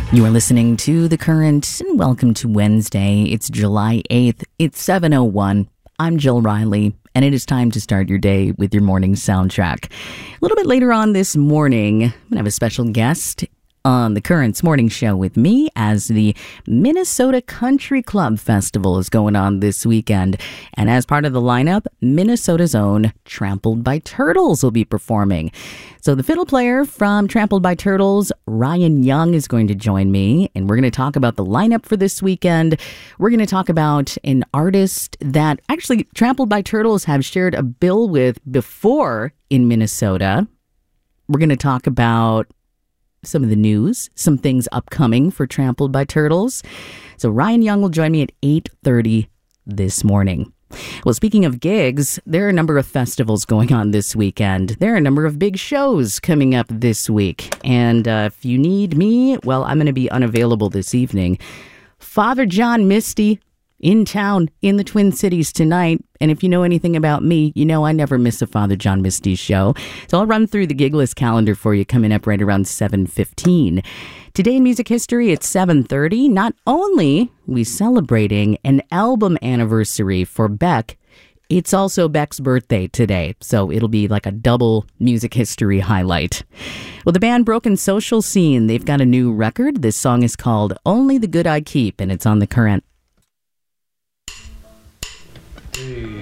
You are listening to The Current, and welcome to Wednesday. It's July 8th. It's 7:01. I'm Jill Riley, and it is time to start your day with your morning soundtrack. A little bit later on this morning, I'm going to have a special guest on The Current's morning show with me as the Minnesota Country Club Festival is going on this weekend. And as part of the lineup, Minnesota's own Trampled by Turtles will be performing. So the fiddle player from Trampled by Turtles, Ryan Young, is going to join me, and we're going to talk about the lineup for this weekend. We're going to talk about an artist that actually Trampled by Turtles have shared a bill with before in Minnesota. We're going to talk about some of the news, some things upcoming for Trampled by Turtles. So Ryan Young will join me at 8:30 this morning. Well, speaking of gigs, there are a number of festivals going on this weekend. There are a number of big shows coming up this week. And if you need me, well, I'm going to be unavailable this evening. Father John Misty in town in the Twin Cities tonight. And if you know anything about me, you know I never miss a Father John Misty show. So I'll run through the gig list calendar for you coming up right around 7:15. Today in music history at 7:30, not only are we celebrating an album anniversary for Beck, it's also Beck's birthday today. So it'll be like a double music history highlight. Well, the band Broken Social Scene, they've got a new record. This song is called Only the Good I Keep, and it's on The Current. Hey.